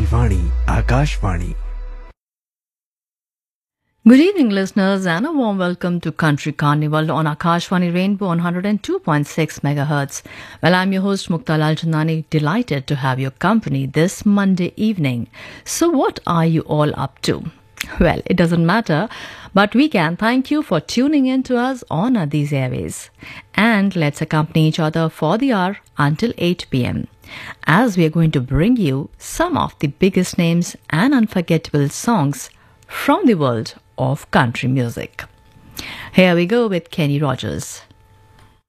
Akashvani, Akashvani. Good evening, listeners, and a warm welcome to Country Carnival on Akashvani Rainbow on 102.6 MHz. Well, I'm your host, Mukta Lal Chandani, delighted to have your company this Monday evening. So, what are you all up to? Well, it doesn't matter, but we can thank you for tuning in to us on these airways. And let's accompany each other for the hour until 8 p.m. as we are going to bring you some of the biggest names and unforgettable songs from the world of country music. Here we go with Kenny Rogers.